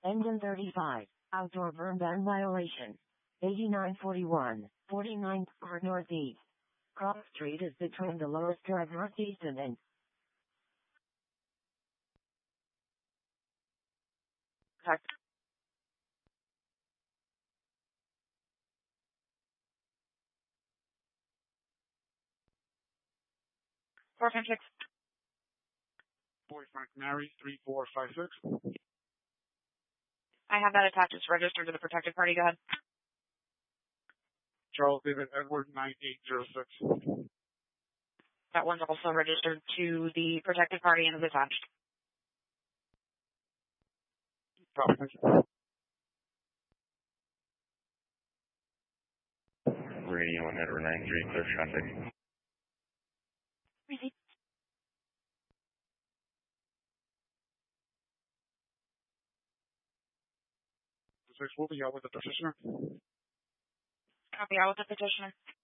Engine 35, outdoor burn ban violation. 8941, 49 for Northeast. Cross Street is between the Loris Drive Northeast and Correct. Four Frank 6. Boy Frank Mary 3456. I have that attached. It's registered to the protected party. Go ahead. Charles David Edward 9806. That one's also registered to the protected party and is attached. Copy. Thank you. Radio 193, clear traffic. Receipt. 6 will be out with the petitioner. Copy out with the petitioner.